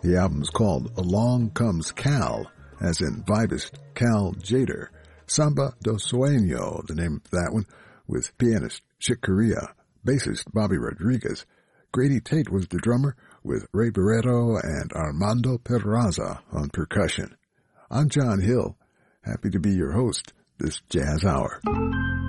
The album's called Along Comes Cal, as in vibist Cal Tjader. Samba do Sueño, the name of that one, with pianist Chick Corea, bassist Bobby Rodriguez. Grady Tate was the drummer, with Ray Barreto and Armando Peraza on percussion. I'm John Hill, happy to be your host this Jazz Hour.